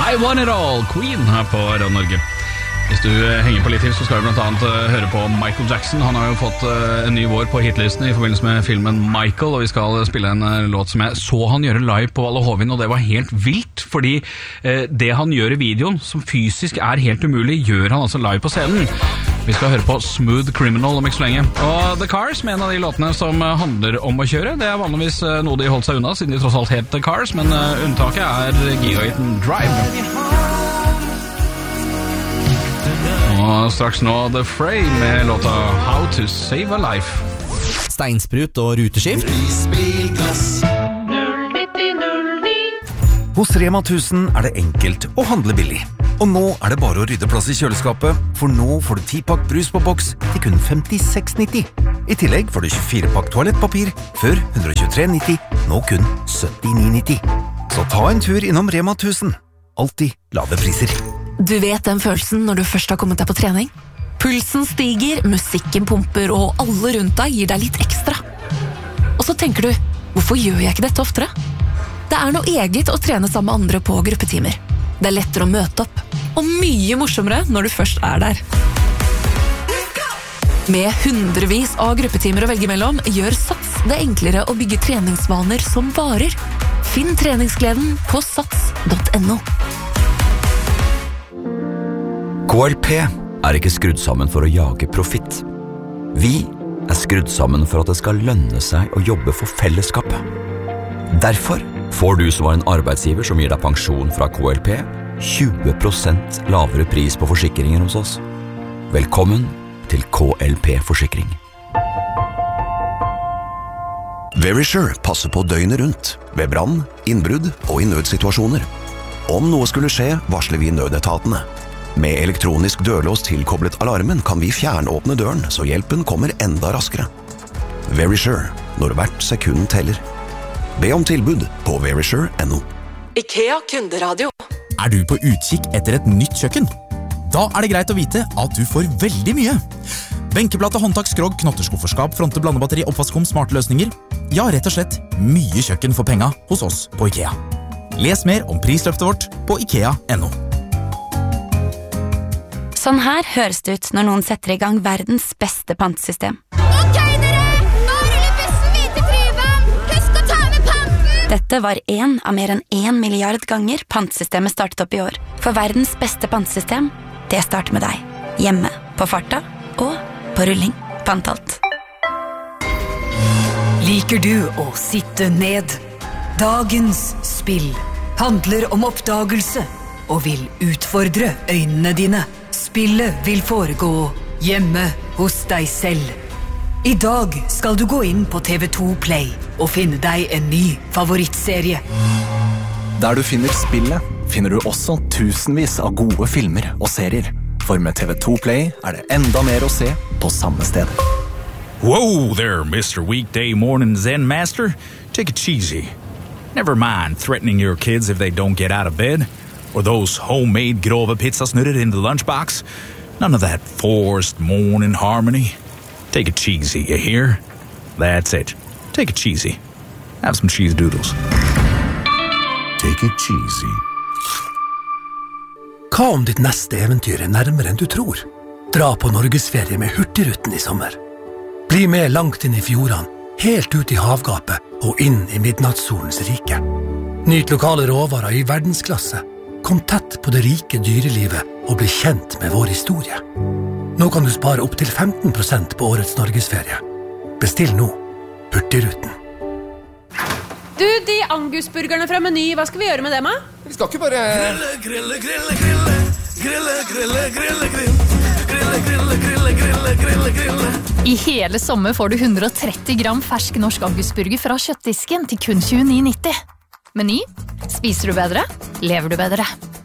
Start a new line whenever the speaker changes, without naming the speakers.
I Want It All, Queen her på Radio Norge. Hvis du henger på litt til, så skal du blant annet høre på Michael Jackson. Han har jo fått en ny vår på hitlisten i forbindelse med filmen Michael, og vi skal spille en låt som jeg så han gjøre live på Valle Hovin, og det var helt vilt, fordi det han gjør i videoen, som fysisk er helt umulig, gjør han altså live på scenen. Vi skal høre på Smooth Criminal om ikke så lenge. Og The Cars, med en av de låtene som handler om å kjøre, det er vanligvis noe de holdt seg unna, siden de tross alt het The Cars, men unntaket er Gigaton Drive. Og straks nå The Fray med låta How to Save a Life.
Steinsprut og ruteskift.
Hos Rema 1000 er det enkelt å handle billig. Og nå er det bare å rydde plass i kjøleskapet, for nå får du 10-pakk brus på boks til kun 56,90. I tillegg får du 24-pakk toalettpapir, før 123,90, nå kun 79,90. Så ta en tur innom Rema 1000. Alltid lave priser.
Du vet den følelsen når du først har kommet deg på trening? Pulsen stiger, musikken pumper, og alle rundt deg gir deg litt ekstra. Og så tenker du, hvorfor gjør jeg ikke dette oftere? Det er noe eget å trene sammen med andre på gruppetimer. Det er lettere å møte opp, og mye morsommere når du først er der. Med hundrevis av gruppetimer å velge mellom, gjør Sats det enklere å bygge treningsvaner som varer. Finn treningsgleden på sats.no.
KLP er ikke skrudd sammen for å jage profitt. Vi er skrudd sammen for at det skal lønne seg å jobbe for fellesskapet. Derfor får du som var en arbeidsgiver som gir deg pensjon fra KLP 20% lavere pris på forsikringer hos oss. Velkommen til KLP Forsikring.
Verisure passer på døgnet rundt, ved brann, innbrudd og i nødsituasjoner. Om noe skulle skje, varsler vi nødetatene. Med elektronisk dørlås tilkoblet alarmen kan vi fjernåpne døren, så hjelpen kommer enda raskere. Verisure, når hvert sekund teller. Be om tilbud på verisure.no.
IKEA Kunderadio.
Er du på utkikk etter et nytt kjøkken? Da er det greit å vite at du får veldig mye. Benkeplate, håndtak, skrog, knotterskufferskap, fronte, blandebatteri, oppvaskkom, smarte løsninger. Ja, rett og slett mye kjøkken for penga hos oss på IKEA. Les mer om prisløftet vårt på IKEA.no.
Sånn her høres det ut når noen setter i gang verdens beste pantesystem.
Ok dere, nå ruller bussen videre til Tryvann. Husk å ta med panten!
Dette var en av mer enn 1 milliard ganger pantesystemet startet opp i år. For verdens beste pantesystem, det starter med deg. Hjemme, på farta og på rulling. Pantalt.
Liker du å sitte ned? Dagens spill handler om oppdagelse og vil utfordre øynene dine. Spillet vil foregå hjemme hos deg selv. I dag skal du gå inn på TV2 Play og finne deg en ny favorittserie.
Der du finner spillet, finner du også tusenvis av gode filmer og serier. For med TV2 Play er det enda mer å se på samme sted.
Whoa there, Mr. Weekday Morning Zen Master. Take it cheesy. Never mind threatening your kids if they don't get out of bed. Or those homemade grove pizzasnurrer in the lunchbox. None of that forced morning harmony. Take it cheesy, you hear? That's it. Take it cheesy. Have some cheese doodles.
Take it cheesy. Hva om ditt neste eventyr er nærmere enn du tror? Dra på Norgesferie med Hurtigruten i sommer. Bli med langt inn i fjordene, helt ut i havgapet og inn i midnattssolens rike. Nyt lokale råvarer i verdensklasse. Kom tett på det rike dyrelivet og bli kjent med vår historie. Nå kan du spare opp til 15% på årets Norgesferie. Bestill nå. Hurtigruten.
Du, de angusburgerne fra Meny, hva skal vi gjøre med dem, da?
Vi skal ikke bare...
I hele sommer får du 130 gram fersk norsk angusburger fra kjøttdisken til kun 29,90. Meny. Spiser du bedre? Lever du bedre?